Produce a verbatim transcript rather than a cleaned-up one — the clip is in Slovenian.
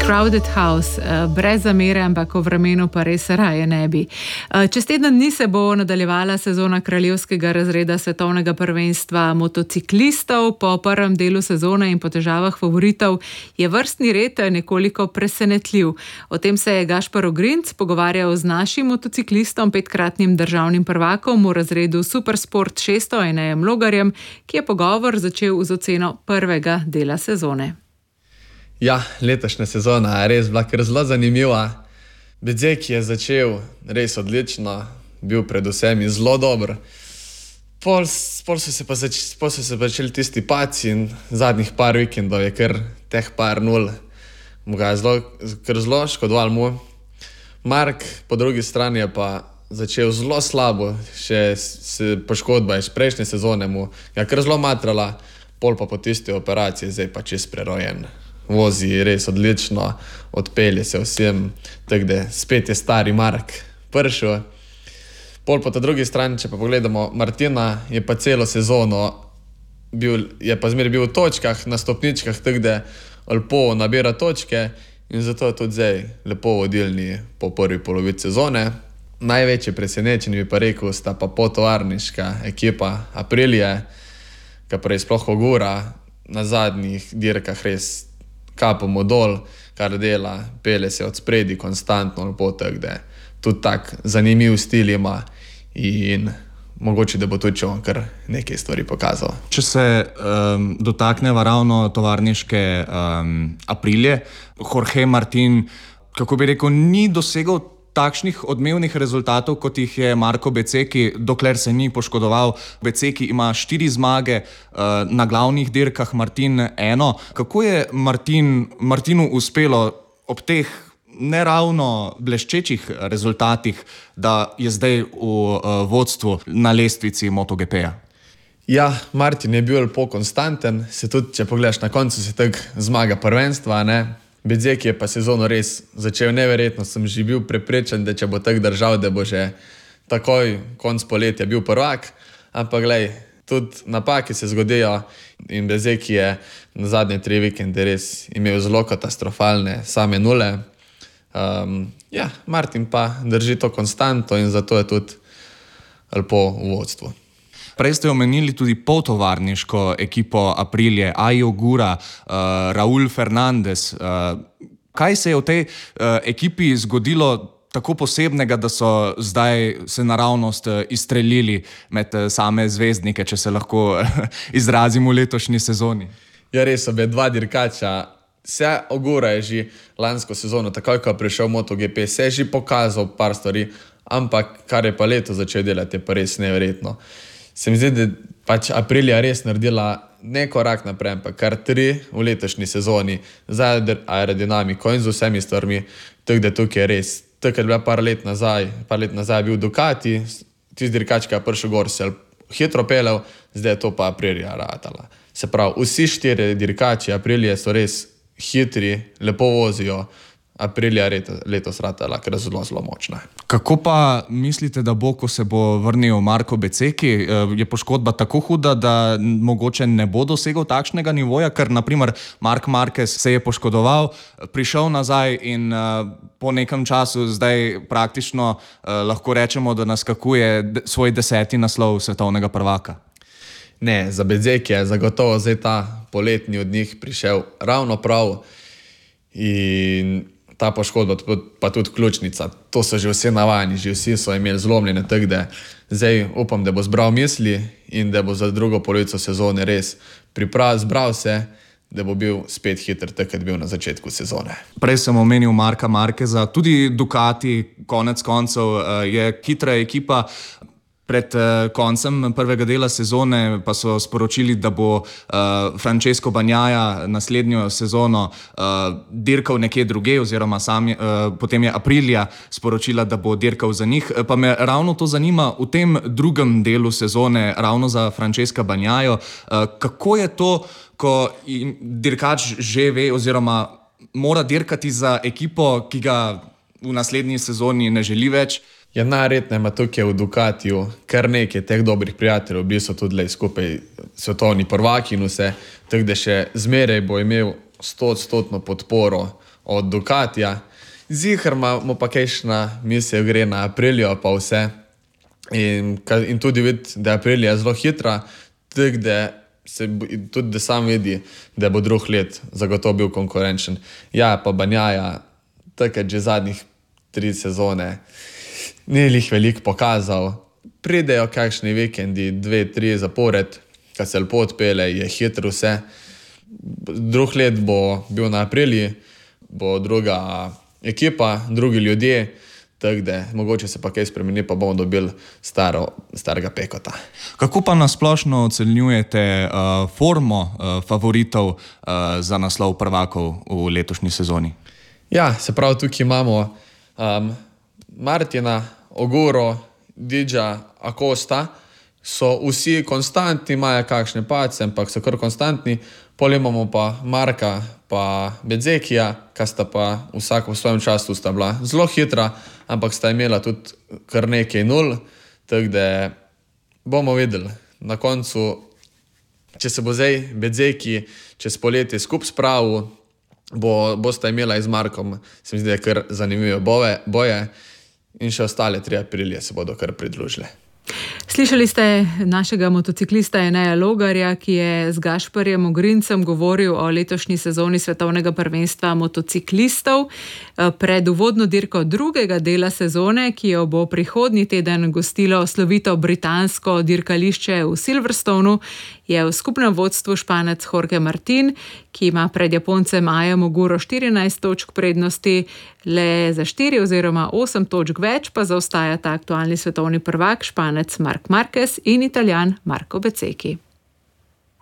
Crowded House, brez zamere, ampak v vremenu pa res raje ne bi. Čez teden dni se bo nadaljevala sezona kraljevskega razreda svetovnega prvenstva motociklistov. Po prvem delu sezone in po težavah favoritov je vrstni red nekoliko presenetljiv. O tem se je Gašper Ogrinc pogovarjal z našim motociklistom, petkratnim državnim prvakom v razredu Supersport šeststo, Enejem Logarjem, ki je pogovor začel z oceno prvega dela sezone. Ja, letošnja sezona je res bila kar zelo zanimiva. Bezzecchi je začel res odlično, bil predvsem zelo dober. Pol, pol so se pa zač, pol so se začeli tisti paci in zadnjih par vikendov je kar teh par nul. Mu ga je zelo, kar zelo škodoval mu. Mark po drugi strani je pa začel zelo slabo, še se poškodba iz prejšnje sezone mu je kar zelo matrala, pol pa po tisti operaciji zdaj pa čist prerojen. Vozi res odlično, odpelje se vsem, tako da spet je stari Mark prišel. Pol po ta drugi strani, če pa pogledamo Martina, je pa celo sezono bil, je pa zmeraj bil v točkah, na stopničkah, tako da lepo nabira točke in zato je tudi zdaj lepo vodilni po prvi polovici sezone. Največje presenečenje bi pa rekel, sta pa potovarniška ekipa Aprilie, ki pa res sploh ogura na zadnjih dirkah res kapamo dol, kar dela, pele se od spredi konstantno lepo, tako da tudi tak zanimiv stil ima in mogoče, da bo tudi čo kar nekaj stvari pokazal. Če se um, dotakneva ravno tovarniške um, Aprilie, Jorge Martin, kako bi rekel, ni dosegal takšnih odmevnih rezultatov, kot jih je Marco Bezzecchi, dokler se ni poškodoval. Bezzecchi ima štiri zmage uh, na glavnih dirkah, Martin eno. Kako je Martin, Martinu uspelo ob teh neravno bleščečih rezultatih, da je zdaj v uh, vodstvu na lestvici MotoGP-ja? Ja, Martin je bil lepo konstanten, se tudi, če pogledaš na koncu, se tak zmaga prvenstva, ne? Bezzecchi je pa sezono res začel neverjetno, sem že bil prepričan, da če bo tak držal, da bo že takoj konc poletja bil prvak, ampak glej, tudi napake se zgodijo in Bezzecchi je na zadnje tri vikende res imel zelo katastrofalne same nule. Um, ja, Martin pa drži to konstanto in zato je tudi lepo v vodstvu. Prej ste omenili tudi poltovarniško ekipo Aprilie, Ai Ogura, uh, Raul Fernandez. Uh, kaj se je v tej uh, ekipi zgodilo tako posebnega, da so zdaj se naravnost uh, izstrelili med uh, same zvezdnike, če se lahko izrazimo v letošnji sezoni? Ja, res obe dva dirkača. Se Ogura je že lansko sezono, takoj ko je prišel MotoGP, se je že pokazal par stvari, ampak kar je pa leto začel delati, je pa res neverjetno. Se mi zdi, da pač Aprilia res naredila ne korak naprej, ampak kar tri v letošnji sezoni za aerodinamiko in z vsemi stvarmi, tako da tukaj je res. Tako je bila par let nazaj, par let nazaj bil Ducati, tisti dirkač, ki je prišel gor, se je hitro pelel, zdaj je to pa Aprilia ratala. Se pravi, vsi štiri dirkači Aprilije so res hitri, lepo vozijo, Aprilia letos ratala, ker je zelo, zelo močna. Kako pa mislite, da bo, ko se bo vrnil Marco Bezzecchi? Je poškodba tako huda, da mogoče ne bo dosegel takšnega nivoja, ker naprimer Marc Marquez se je poškodoval, prišel nazaj in uh, po nekem času zdaj praktično uh, lahko rečemo, da naskakuje svoj deseti naslov svetovnega prvaka? Ne, za Bezzecchi je zagotovo zdaj ta poletni od njih prišel ravno prav in ta poškodba pa tudi ključnica. To so že vsi navajeni, že vsi so imeli zlomljene, tako da zdaj upam, da bo zbral misli in da bo za drugo polovico sezone res priprav, zbral se, da bo bil spet hiter, tako kot bil na začetku sezone. Prej sem omenil Marca Marqueza, tudi Ducati, konec koncev je hitra ekipa. Pred uh, koncem prvega dela sezone pa so sporočili, da bo uh, Francesco Bagnaia naslednjo sezono uh, dirkal nekje druge, oziroma sam, uh, potem je Aprilia sporočila, da bo dirkal za njih. Pa me ravno to zanima v tem drugem delu sezone, ravno za Francesca Bagnaio. Uh, kako je to, ko dirkač že ve oziroma mora dirkati za ekipo, ki ga v naslednji sezoni ne želi več? Ja, najredno ima tukaj v Ducatiju kar nekaj teh dobrih prijateljev, bili so tudi skupaj svetovni prvaki in vse, tako da še zmeraj bo imel stoodstotno podporo od Ducatija. Ziher imamo pa kajšna misel gre na Aprilio pa vse. In, in tudi vidi, da Aprilia je zelo hitra, tako da se tudi da sam vidi, da bo drug let zagotovo bil konkurenčen. Ja, pa Banjaja, tako že zadnjih tri sezone ni lih veliko pokazal. Pridejo kakšni vikendi, dve, tri zapored, kad se lepo odpele, je hitro vse. Drug let bo bil na Apriliji, bo druga ekipa, drugi ljudje, tako da mogoče se pa kaj spremeni, pa bomo dobili staro, starega Pekota. Kako pa nasplošno ocenjujete uh, formo uh, favoritov uh, za naslov prvakov v letošnji sezoni? Ja, se pravi, tukaj imamo um, Martina, Oguro, Didža, Acosta. So vsi konstantni, imajo kakšne pace, ampak so kar konstantni. Pol imamo pa Marka pa Bezzekija, ki sta pa vsak v svojem času sta bila zelo hitra, ampak sta imela tudi kar nekaj nul, tako da bomo videli. Na koncu, če se bo zdaj Bezzeki čez poletje skup spravil, bo, bosta imela z Markom, se mi zdi, kar zanimive boje, boje in še ostale tri Aprilije se bodo kar pridružile. Slišali ste našega motociklista Eneja Logarja, ki je z Gašparjem Ogrincem govoril o letošnji sezoni svetovnega prvenstva motociklistov. Pred uvodno dirko drugega dela sezone, ki jo bo prihodnji teden gostilo slovito britansko dirkališče v Silverstonu, je v skupnem vodstvu Španec Jorge Martin, ki ima pred Japoncem Ajem Oguro štirinajst točk prednosti, le za štiri oziroma osem točk več pa zaostajata aktualni svetovni prvak Španec Marc Marquez in Italijan Marco Bezzecchi.